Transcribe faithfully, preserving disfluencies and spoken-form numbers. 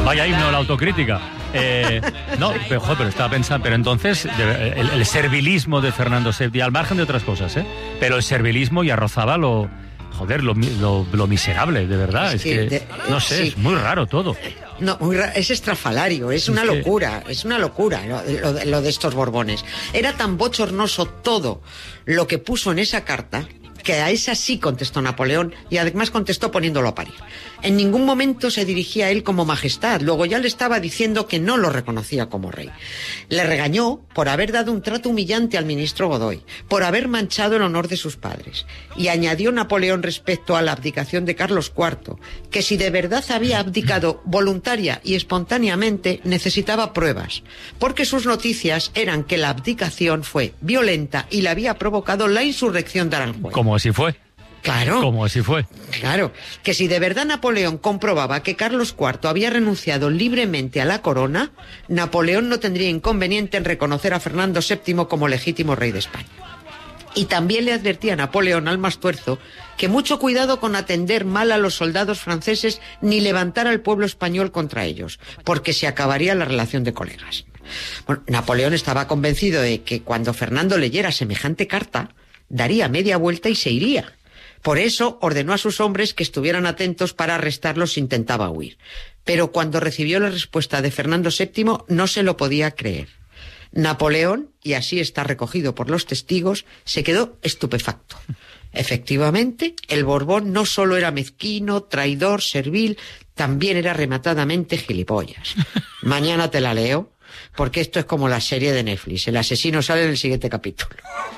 Vaya himno la autocrítica. Eh, no, pero, joder, pero estaba pensando, pero entonces de, el, el servilismo de Fernando séptimo, al margen de otras cosas, ¿eh? Pero el servilismo ya rozaba lo, joder, lo, lo, lo miserable, de verdad. Es, es que, que de, no sé, sí. Es muy raro todo. No, muy raro, es estrafalario, es, es una que... locura, es una locura lo, lo, lo de estos Borbones. Era tan bochornoso todo lo que puso en esa carta, que a esa sí contestó Napoleón, y además contestó poniéndolo a parir. En ningún momento se dirigía a él como majestad, luego ya le estaba diciendo que no lo reconocía como rey. Le regañó por haber dado un trato humillante al ministro Godoy, por haber manchado el honor de sus padres. Y añadió Napoleón respecto a la abdicación de Carlos cuarto, que si de verdad había abdicado voluntaria y espontáneamente, necesitaba pruebas, porque sus noticias eran que la abdicación fue violenta y la había provocado la insurrección de Aranjuez. Como así fue. Claro. Como así fue. Claro, que si de verdad Napoleón comprobaba que Carlos cuarto había renunciado libremente a la corona, Napoleón no tendría inconveniente en reconocer a Fernando séptimo como legítimo rey de España. Y también le advertía a Napoleón al Mastuerzo que mucho cuidado con atender mal a los soldados franceses ni levantar al pueblo español contra ellos, porque se acabaría la relación de colegas. Bueno, Napoleón estaba convencido de que cuando Fernando leyera semejante carta, daría media vuelta y se iría. Por eso ordenó a sus hombres que estuvieran atentos para arrestarlos si intentaba huir. Pero cuando recibió la respuesta de Fernando séptimo no se lo podía creer. Napoleón, y así está recogido por los testigos, se quedó estupefacto. Efectivamente, el Borbón no solo era mezquino, traidor, servil, también era rematadamente gilipollas. Mañana te la leo, porque esto es como la serie de Netflix. El asesino sale en el siguiente capítulo.